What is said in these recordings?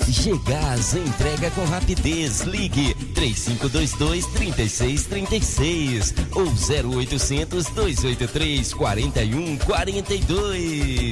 G-Gás, entrega com rapidez. Ligue 3522-3636 ou 0800-283-4142.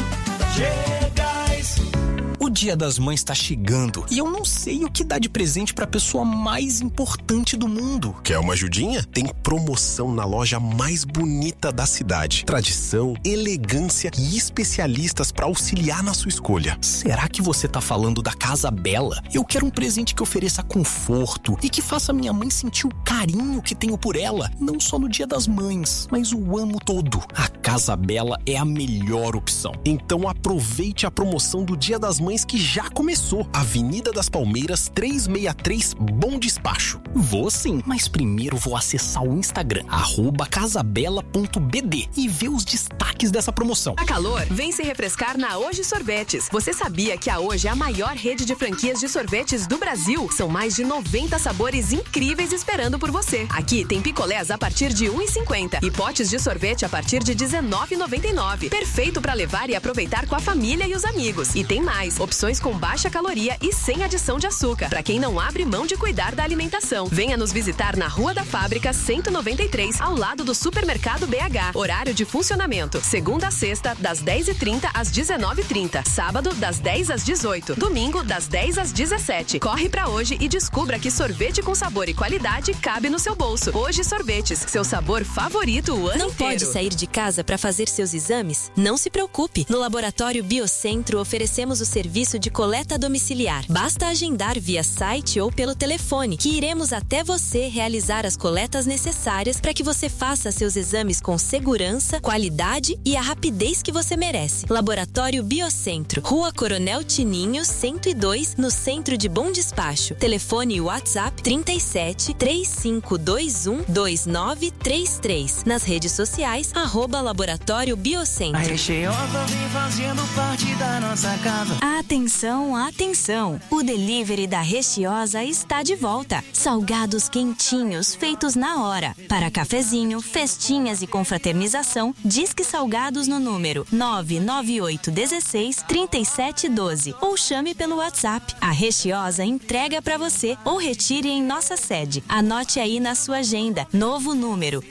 G-Gás. O Dia das Mães tá chegando e eu não sei o que dar de presente pra pessoa mais importante do mundo. Quer uma ajudinha? Tem promoção na loja mais bonita da cidade. Tradição, elegância e especialistas pra auxiliar na sua escolha. Será que você tá falando da Casa Bela? Eu quero um presente que ofereça conforto e que faça minha mãe sentir o carinho que tenho por ela, não só no Dia das Mães, mas o ano todo. A Casa Bela é a melhor opção. Então aproveite a promoção do Dia das Mães que já começou. Avenida das Palmeiras 363, Bom Despacho. Vou sim, mas primeiro vou acessar o Instagram @casabela.bd e ver os destaques dessa promoção. A calor, vem se refrescar na Hoje Sorvetes. Você sabia que a Hoje é a maior rede de franquias de sorvetes do Brasil? São mais de 90 sabores incríveis esperando por você. Aqui tem picolés a partir de R$1,50 e potes de sorvete a partir de R$19,99. Perfeito para levar e aproveitar com a família e os amigos. E tem mais, opções com baixa caloria e sem adição de açúcar, para quem não abre mão de cuidar da alimentação. Venha nos visitar na Rua da Fábrica 193, ao lado do Supermercado BH. Horário de funcionamento: segunda a sexta, das 10h30 às 19h30. Sábado, das 10 às 18. Domingo, das 10 às 17. Corre pra Hoje e descubra que sorvete com sabor e qualidade cabe no seu bolso. Hoje Sorvetes, seu sabor favorito o ano Não inteiro. pode sair de casa para fazer seus exames? Não se preocupe. No Laboratório Biocentro oferecemos o serviço de coleta domiciliar. Basta agendar via site ou pelo telefone, que iremos até você realizar as coletas necessárias para que você faça seus exames com segurança, qualidade e a rapidez que você merece. Laboratório Biocentro, Rua Coronel Tininho, 102, no centro de Bom Despacho. Telefone e WhatsApp 37 3521 2933. Nas redes sociais, @Laboratório Biocentro. A Recheiosa vem fazendo parte da nossa casa. Atenção, atenção! O delivery da Recheiosa está de volta. Salgados quentinhos, feitos na hora. Para cafezinho, festinhas e confraternização, Disque Salgados no número 998163712 ou chame pelo WhatsApp. A Recheiosa entrega para você ou retire em nossa sede. Anote aí na sua agenda. Novo número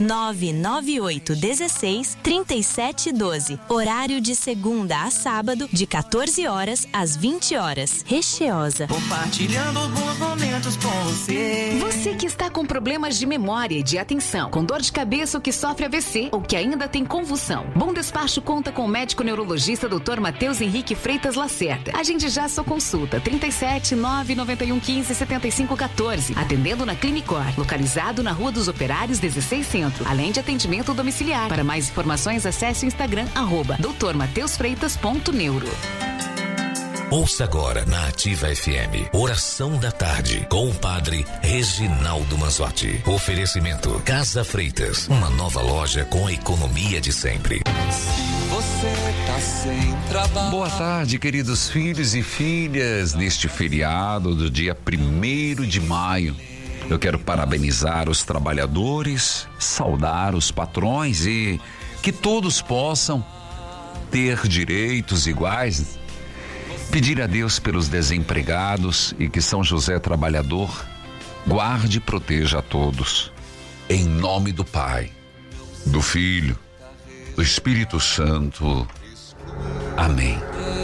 998163712. Horário de segunda a sábado, de 14 horas às 20 horas. Recheiosa. Compartilhando bons momentos com você. Você que está com problemas de memória e de atenção, com dor de cabeça ou que sofre AVC ou que ainda tem convulsão. Bom Despacho conta com o médico neurologista Dr. Matheus Henrique Freitas Lacerda. Agende já sua consulta 37 991 15 75 14. Atendendo na Clinicor, localizado na Rua dos Operários 16 Centro. Além de atendimento domiciliar. Para mais informações, acesse o Instagram @drmateusfreitas.neuro. Ouça agora na Ativa FM, Oração da Tarde, com o padre Reginaldo Manzotti. Oferecimento Casa Freitas, uma nova loja com a economia de sempre. Você tá sem trabalho. Boa tarde, queridos filhos e filhas. Neste feriado do dia 1º de maio, eu quero parabenizar os trabalhadores, saudar os patrões e que todos possam ter direitos iguais. Pedir a Deus pelos desempregados e que São José Trabalhador guarde e proteja a todos. Em nome do Pai, do Filho, do Espírito Santo. Amém.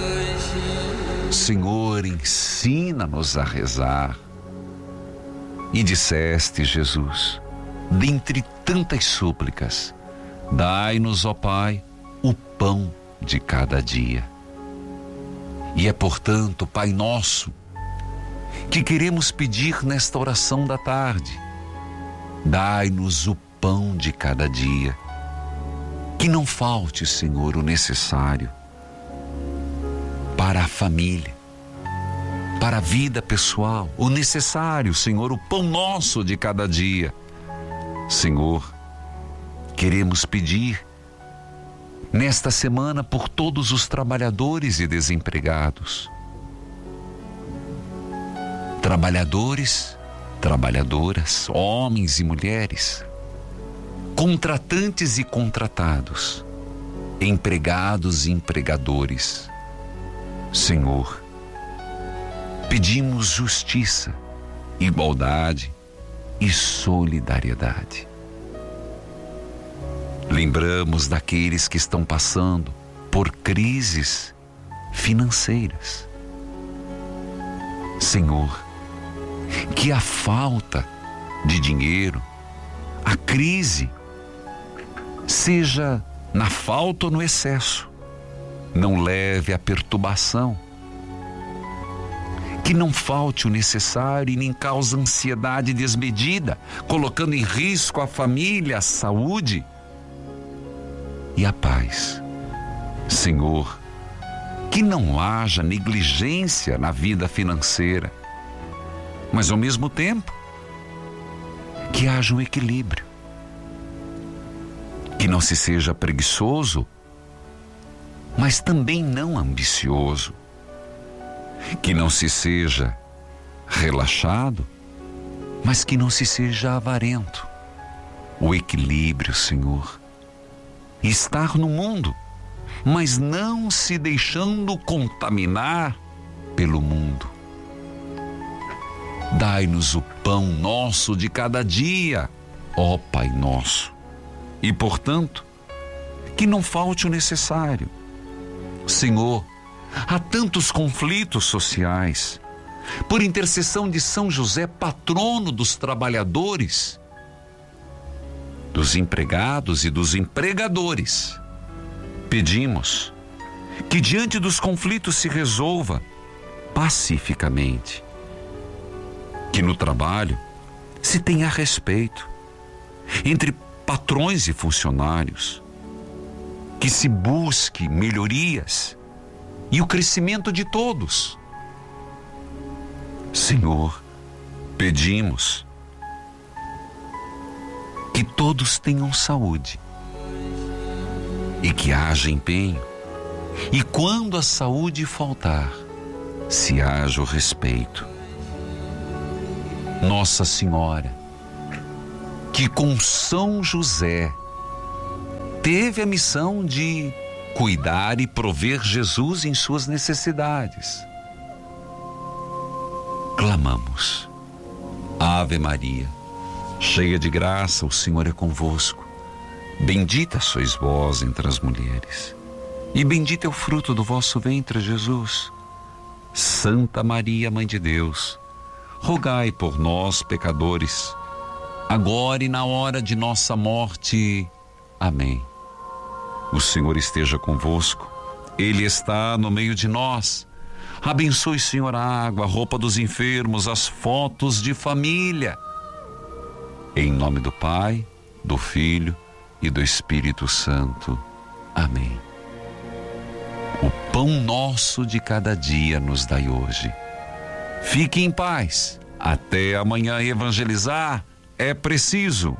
Senhor, ensina-nos a rezar. E disseste, Jesus, dentre tantas súplicas, dai-nos, ó Pai, o pão de cada dia. E é, portanto, Pai nosso, que queremos pedir nesta oração da tarde. Dai-nos o pão de cada dia. Que não falte, Senhor, o necessário para a família, para a vida pessoal. O necessário, Senhor, o pão nosso de cada dia. Senhor, queremos pedir nesta semana por todos os trabalhadores e desempregados. Trabalhadores, trabalhadoras, homens e mulheres, contratantes e contratados, empregados e empregadores. Senhor, Pedimos justiça, igualdade e solidariedade. Lembramos daqueles que estão passando por crises financeiras. Senhor, que a falta de dinheiro, a crise, seja na falta ou no excesso, não leve à perturbação, que não falte o necessário e nem cause ansiedade desmedida, colocando em risco a família, a saúde e a paz. Senhor, que não haja negligência na vida financeira, mas ao mesmo tempo que haja um equilíbrio, que não se seja preguiçoso, mas também não ambicioso, que não se seja relaxado, mas que não se seja avarento. O equilíbrio, Senhor, estar no mundo, mas não se deixando contaminar pelo mundo. Dai-nos o pão nosso de cada dia, ó Pai nosso, e portanto, que não falte o necessário. Senhor, há tantos conflitos sociais. Por intercessão de São José, patrono dos trabalhadores, dos empregados e dos empregadores, pedimos que diante dos conflitos se resolva pacificamente, que no trabalho se tenha respeito entre patrões e funcionários, que se busque melhorias e o crescimento de todos. Senhor, pedimos que todos tenham saúde e que haja empenho, e quando a saúde faltar, se haja o respeito. Nossa Senhora, que com São José teve a missão de cuidar e prover Jesus em suas necessidades, clamamos: Ave Maria, cheia de graça, o Senhor é convosco. Bendita sois vós entre as mulheres, e bendito é o fruto do vosso ventre, Jesus. Santa Maria, Mãe de Deus, rogai por nós, pecadores, agora e na hora de nossa morte. Amém. O Senhor esteja convosco, Ele está no meio de nós. Abençoe, Senhor, a água, a roupa dos enfermos, as fotos de família. Em nome do Pai, do Filho e do Espírito Santo. Amém. O pão nosso de cada dia nos dai hoje. Fique em paz. Até amanhã. Evangelizar é preciso.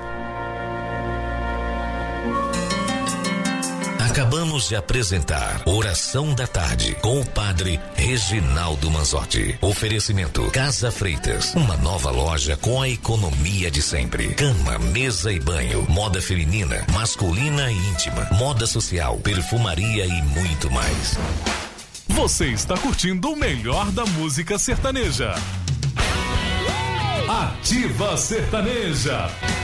Acabamos de apresentar Oração da Tarde com o Padre Reginaldo Manzotti. Oferecimento Casa Freitas, uma nova loja com a economia de sempre. Cama, mesa e banho, moda feminina, masculina e íntima, moda social, perfumaria e muito mais. Você está curtindo o melhor da música sertaneja. Ativa Sertaneja.